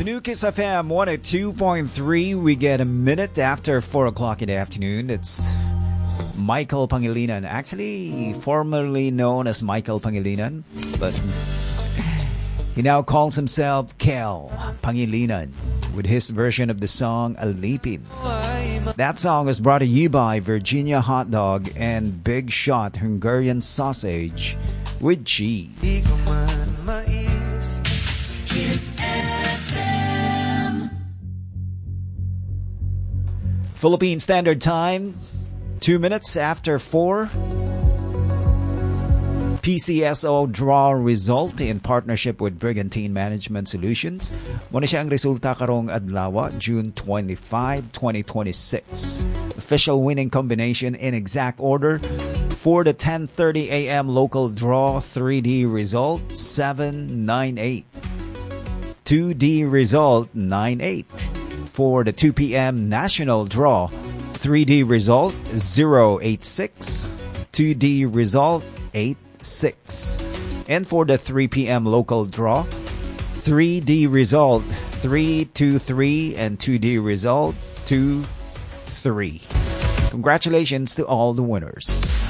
New Kiss FM 102.3. We get a minute after 4 o'clock in the afternoon. It's Michael Pangilinan. Actually, formerly known as Michael Pangilinan, but he now calls himself Kel Pangilinan with his version of the song Alipin. That song was brought to you by Virginia Hot Dog and Big Shot Hungarian Sausage with cheese. Kiss FM. Philippine Standard Time, 2 minutes after 4. PCSO draw result in partnership with Brigantine Management Solutions. Muna siya ang resulta karong adlaw, June 25, 2026. Official winning combination in exact order. For the 10:30 a.m. local draw 3D result, 798. 2D result, 98. For the 2 p.m. national draw, 3D result, 086. 2D result, 86. And for the 3 p.m. local draw, 3D result, 323. And 2D result, 23. Congratulations to all the winners.